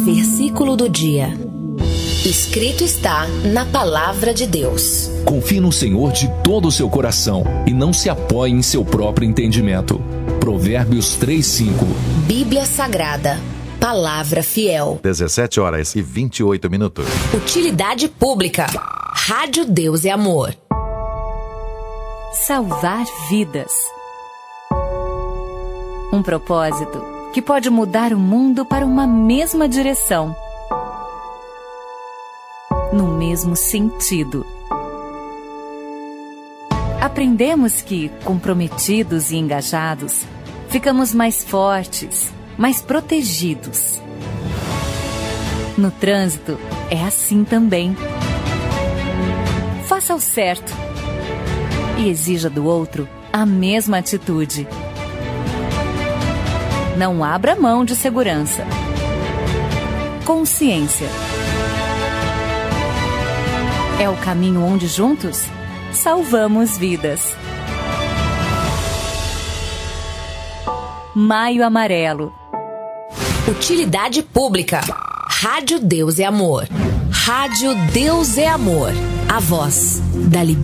Versículo do dia. Escrito está na Palavra de Deus. Confie no Senhor de todo o seu coração e não se apoie em seu próprio entendimento. Provérbios 3:5. Bíblia Sagrada. Palavra fiel. 17h28. Utilidade pública. Rádio Deus é Amor. Salvar vidas. Um propósito que pode mudar o mundo para uma mesma direção. No mesmo sentido. Aprendemos que, comprometidos e engajados, ficamos mais fortes, mais protegidos. No trânsito, é assim também. Faça o certo e exija do outro a mesma atitude. Não abra mão de segurança. Consciência. É o caminho onde juntos salvamos vidas. Maio Amarelo. Utilidade pública. Rádio Deus é Amor. Rádio Deus é Amor. A voz da liberdade.